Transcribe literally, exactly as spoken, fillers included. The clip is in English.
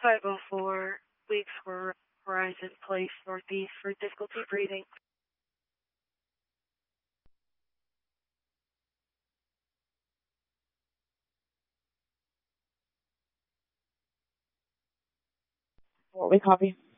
five oh four, Weeks for Horizon Place, Northeast for difficulty breathing. What we copy?